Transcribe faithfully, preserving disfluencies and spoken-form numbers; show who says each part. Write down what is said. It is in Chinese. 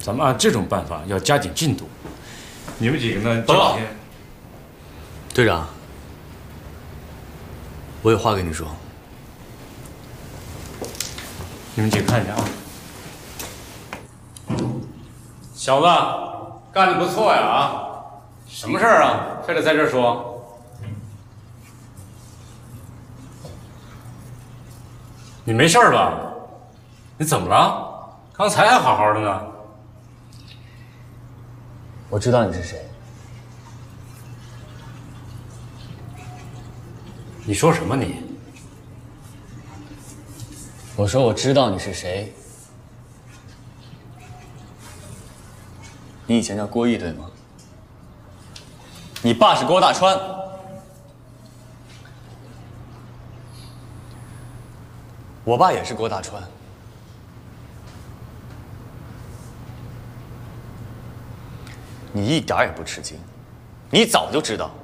Speaker 1: 咱们按这种办法要加紧进度。你们几个呢？
Speaker 2: 报告。队长，我有话跟你说。
Speaker 1: 你们几个看一下啊。小子，干得不错呀啊！什么事儿啊？非得在这儿说？你没事吧？你怎么了？刚才还好好的呢。
Speaker 2: 我知道你是谁。
Speaker 1: 你说什么你？
Speaker 2: 我说我知道你是谁。你以前叫郭毅对吗？你爸是郭大川。我爸也是郭大川。你一点也不吃惊，你早就知道